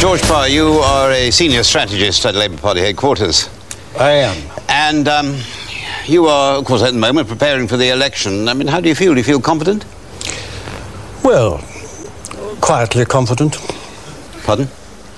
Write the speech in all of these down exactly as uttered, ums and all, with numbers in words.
George Parr, you are a senior strategist at Labour Party headquarters. I am. And um, you are, of course, at the moment preparing for the election. I mean, how do you feel? Do you feel confident? Well, quietly confident. Pardon?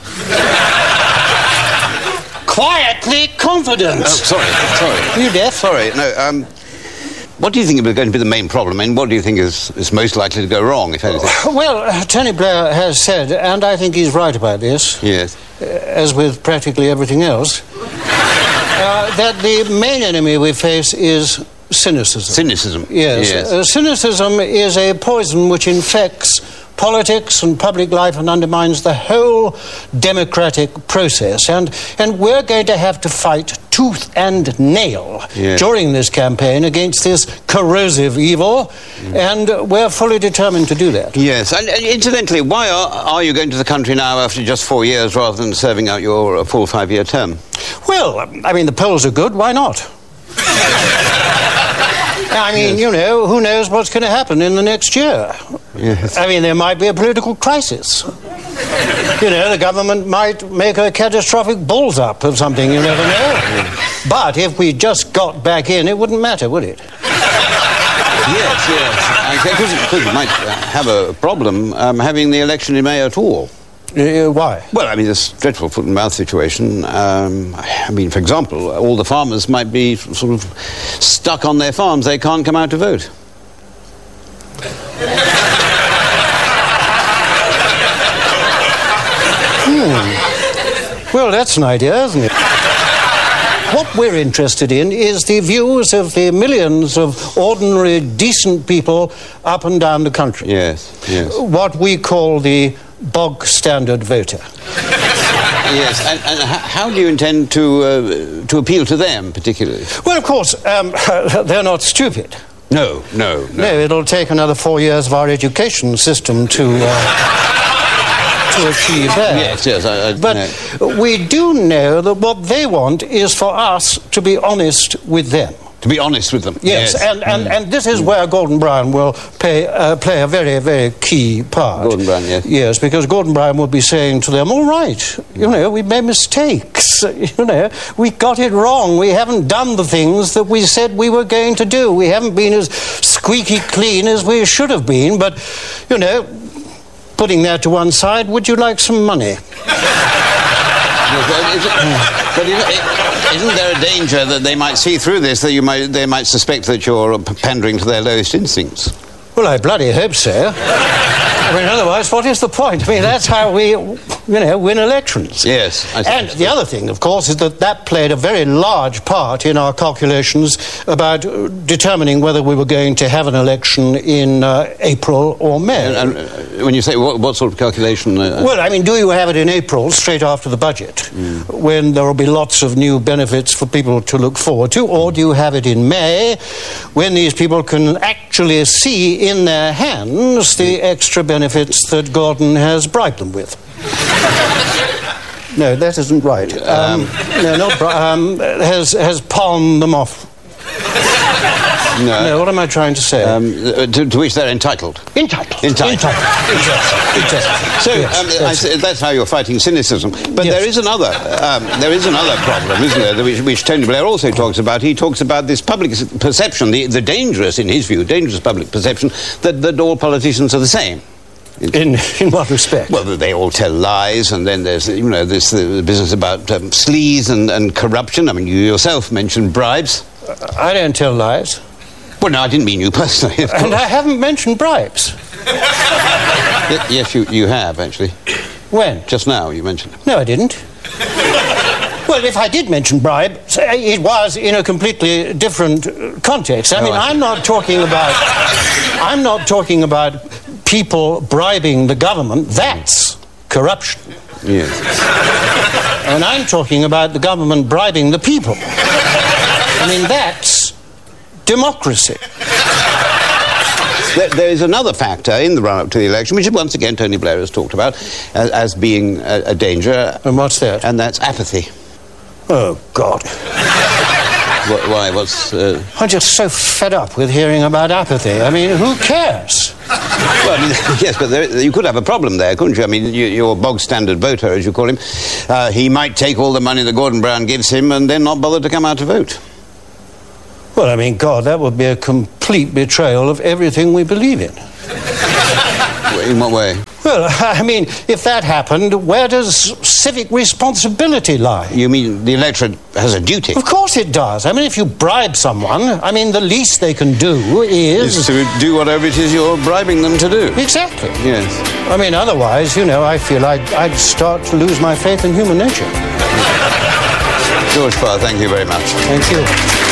Quietly confident! Oh, sorry, sorry. Are you deaf? Sorry, no, um... what do you think is going to be the main problem, and what do you think is, is most likely to go wrong, if anything? Well, uh, Tony Blair has said, and I think he's right about this, yes, uh, as with practically everything else, uh, that the main enemy we face is cynicism. Cynicism? Yes. yes. Uh, cynicism is a poison which infects politics and public life and undermines the whole democratic process. And, and we're going to have to fight tooth and nail yes. during this campaign against this corrosive evil, mm. and we're fully determined to do that. Yes, and, and incidentally, why are, are you going to the country now after just four years rather than serving out your uh, full five-year term? Well, I mean, the polls are good, why not? I mean, yes. you know, who knows what's going to happen in the next year? Yes. I mean, there might be a political crisis. You know, the government might make a catastrophic balls up of something, you never know. Yes. But if we just got back in, it wouldn't matter, would it? Yes, yes. Because you might have a problem um, having the election in May at all. Uh, why? Well, I mean, this dreadful foot-and-mouth situation. Um, I mean, for example, all the farmers might be sort of stuck on their farms. They can't come out to vote. hmm. Well, that's an idea, isn't it? What we're interested in is the views of the millions of ordinary, decent people up and down the country. Yes, yes. What we call the bog standard voter. Yes, and, and how do you intend to uh, to appeal to them particularly? Well, of course, um, they're not stupid. No, no, no. No, it'll take another four years of our education system to uh, to achieve that. Yes, yes. I, I, but no. we do know that what they want is for us to be honest with them. To be honest with them. Yes, yes. And, and, mm. and this is where Gordon Brown will pay, uh, play a very, very key part. Gordon Brown, yes. Yes, because Gordon Brown will be saying to them, all right, you know, we made mistakes, you know, we got it wrong, we haven't done the things that we said we were going to do, we haven't been as squeaky clean as we should have been, but, you know, putting that to one side, would you like some money? But, is it, but is it, isn't there a danger that they might see through this, that you might, they might suspect that you're pandering to their lowest instincts? Well, I bloody hope so. I mean, otherwise, what is the point? I mean, that's how we, you know, win elections. Yes. I and the other thing, of course, is that that played a very large part in our calculations about determining whether we were going to have an election in uh, April or May. And, and when you say what, what sort of calculation? Uh, well, I mean, do you have it in April, straight after the budget, mm. when there will be lots of new benefits for people to look forward to, or do you have it in May, when these people can actually see in their hands the extra benefits that Gordon has bribed them with? No, that isn't right. Um, no, not bri- um, has has palmed them off. No. No, what am I trying to say? Um, to, to which they're entitled. Entitled. Entitled. Entitled. Exactly. Exactly. So yes, um, yes. I, that's how you're fighting cynicism. But yes. there is another. Um, there is another problem, isn't there? Which, which Tony Blair also talks about. He talks about this public perception, the, the dangerous, in his view, dangerous public perception that, that all politicians are the same. In in what respect? Well, they all tell lies, and then there's, you know, this the business about um, sleaze and, and corruption. I mean, you yourself mentioned bribes. Uh, I don't tell lies. Well, no, I didn't mean you personally. And I haven't mentioned bribes. y- yes, you you have actually. When? Just now, you mentioned. No, I didn't. Well, if I did mention bribe, it was in a completely different context. I oh, mean, I I'm not talking about. I'm not talking about people bribing the government. That's corruption. Yes. And I'm talking about the government bribing the people. I mean, that's democracy. There, there is another factor in the run-up to the election, which once again Tony Blair has talked about as, as being a, a danger. And what's that? And that's apathy. Oh, God. Wh- why? What's... Uh... I'm just so fed up with hearing about apathy. I mean, who cares? Well, I mean, yes, but there, you could have a problem there, couldn't you? I mean, you, your bog-standard voter, as you call him, uh, he might take all the money that Gordon Brown gives him and then not bother to come out to vote. Well, I mean, God, that would be a complete betrayal of everything we believe in. In what way? Well, I mean, if that happened, where does civic responsibility lie? You mean the electorate has a duty? Of course it does. I mean, if you bribe someone, I mean, the least they can do is... Is to do whatever it is you're bribing them to do. Exactly. Yes. I mean, otherwise, you know, I feel I'd, I'd start to lose my faith in human nature. George Parr, thank you very much. Thank you.